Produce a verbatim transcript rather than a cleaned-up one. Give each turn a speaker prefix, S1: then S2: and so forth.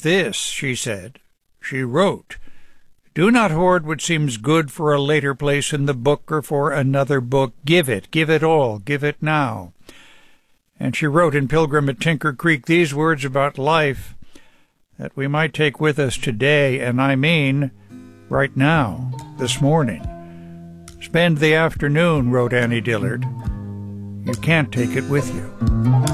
S1: is this, she said. She wrote, "Do not hoard what seems good for a later place in the book or for another book. Give it, give it all, give it now." And she wrote in Pilgrim at Tinker Creek these words about life that we might take with us today, and I mean right now, this morning. "Spend the afternoon," wrote Annie Dillard. "You can't take it with you."